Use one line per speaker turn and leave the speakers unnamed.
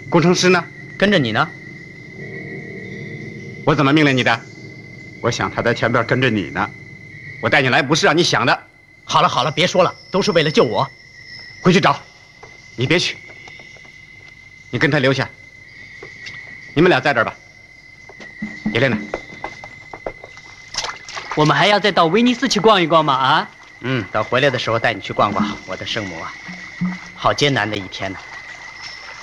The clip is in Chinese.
工程师呢？
跟着你呢。
我怎么命令你的？我想他在前边跟着你呢。我带你来不是让你想的。
好了好了，别说了，都是为了救我。
回去找，你别去，你跟他留下。你们俩在这儿吧。叶莲呢？
我们还要再到威尼斯去逛一逛吗？啊？
等回来的时候带你去逛逛。我的圣母啊，好艰难的一天呢。